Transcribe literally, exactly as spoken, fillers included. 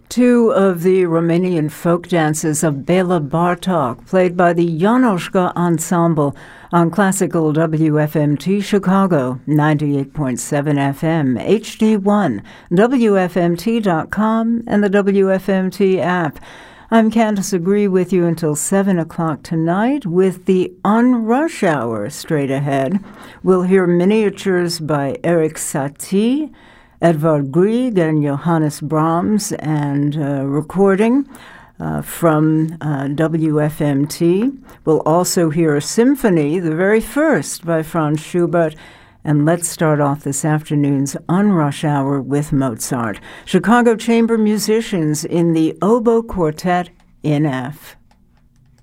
Two of the Romanian folk dances of Bela Bartok, played by the Janoschka Ensemble on classical W F M T Chicago, ninety-eight point seven F M, H D one, W F M T dot com, and the W F M T app. I'm Candace Agree with you until seven o'clock tonight with the On Rush Hour straight ahead. We'll hear miniatures by Erik Satie, Edvard Grieg, and Johannes Brahms, and uh, recording uh, from uh, W F M T. We'll also hear a symphony, the very first by Franz Schubert. And let's start off this afternoon's On Rush Hour with Mozart. Chicago Chamber musicians in the Oboe Quartet in F.